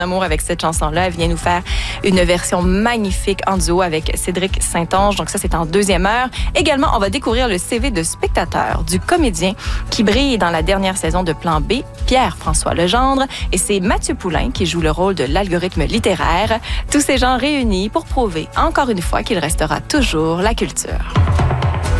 Amour avec cette chanson-là. Elle vient nous faire une version magnifique en duo avec Cédric Saint-Onge. Donc ça, c'est en deuxième heure. Également, on va découvrir le CV de spectateur du comédien qui brille dans la dernière saison de Plan B, Pierre-François Legendre. Et c'est Mathieu Poulain qui joue le rôle de l'algorithme littéraire. Tous ces gens réunis pour prouver encore une fois qu'il restera toujours la culture.